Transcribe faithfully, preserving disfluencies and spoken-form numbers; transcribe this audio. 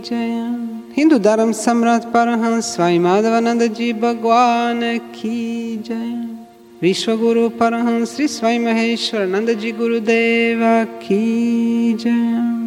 जय। हिंदू धर्म सम्राट परमहंस स्वामी माधवानंद जी भगवान की जय। विश्व गुरु परमहंस श्री स्वामी महेश्वरानंद जी गुरुदेव की जय।